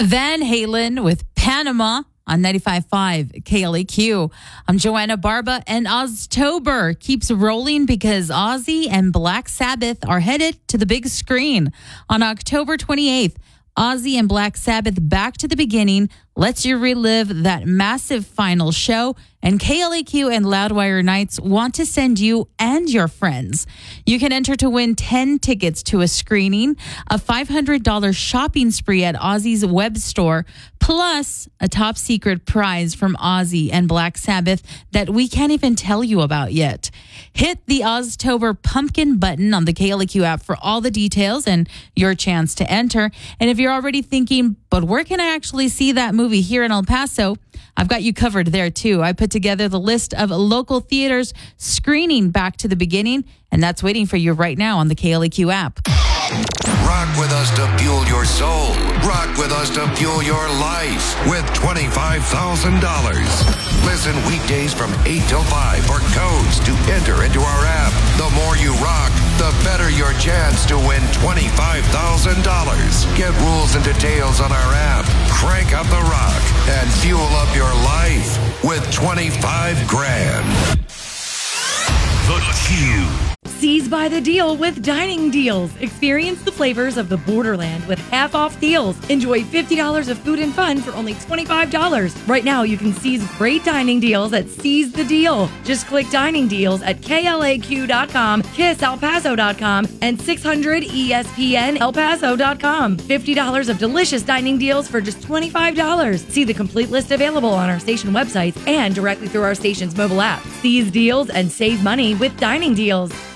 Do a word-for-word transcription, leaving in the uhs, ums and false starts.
Van Halen with Panama on ninety-five point five K L A Q. I'm Joanna Barba, and Oztober keeps rolling because Ozzy and Black Sabbath are headed to the big screen. On October twenty-eighth, Ozzy and Black Sabbath Back to the Beginning lets you relive that massive final show, and K L A Q and Loudwire Nights want to send you and your friends. You can enter to win ten tickets to a screening, a five hundred dollars shopping spree at Ozzy's web store, plus a top secret prize from Ozzy and Black Sabbath that we can't even tell you about yet. Hit the Oztober pumpkin button on the K L A Q app for all the details and your chance to enter. And if you're already thinking, but where can I actually see that movie here in El Paso? I've got you covered there too. I put together the list of local theaters screening Back to the Beginning, and that's waiting for you right now on the K L A Q app. Rock with us to fuel your soul. Rock with us to fuel your life with twenty-five thousand dollars. Listen weekdays from eight till five for codes to enter into our app. The more you rock, the better your chance to win twenty-five thousand dollars. Get rules and details on our app. Crank up the rock and fuel up your life with twenty-five grand. The Q. Seize by the deal with Dining Deals. Experience the flavors of the borderland with half-off deals. Enjoy fifty dollars of food and fun for only twenty-five dollars. Right now, you can seize great dining deals at Seize the Deal. Just click Dining Deals at K L A Q dot com, kiss El Paso dot com, and six hundred E S P N El Paso dot com. fifty dollars of delicious dining deals for just twenty-five dollars. See the complete list available on our station websites and directly through our station's mobile app. Seize deals and save money with Dining Deals.